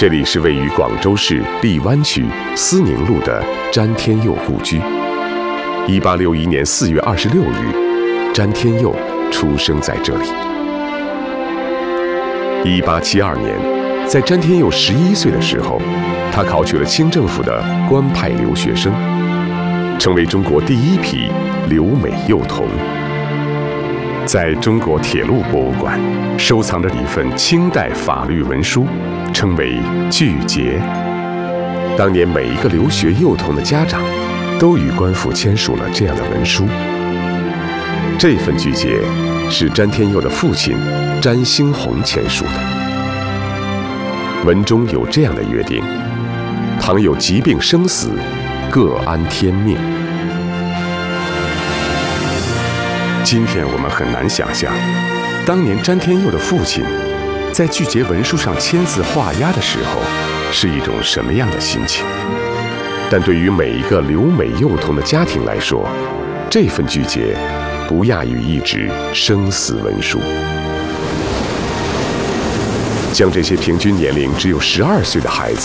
这里是位于广州市荔湾区思宁路的詹天佑故居。1861年4月26日，詹天佑出生在这里。1872年，在詹天佑11岁的时候，他考取了清政府的官派留学生，成为中国第一批留美幼童。在中国铁路博物馆收藏着一份清代法律文书，称为巨牒。当年每一个留学幼童的家长都与官府签署了这样的文书。这份巨牒是詹天佑的父亲詹兴弘签署的。文中有这样的约定：倘有疾病生死，各安天命。今天我们很难想象，当年詹天佑的父亲在巨牒文书上签字画押的时候是一种什么样的心情。但对于每一个留美幼童的家庭来说，这份巨牒不亚于一纸生死文书。将这些平均年龄只有12岁的孩子